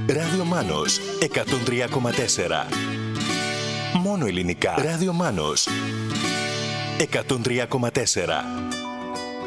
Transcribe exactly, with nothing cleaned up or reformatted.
Ράδιο Μάνος εκατόν τρία κόμμα τέσσερα. Μόνο ελληνικά. Ράδιο Μάνος εκατόν τρία κόμμα τέσσερα.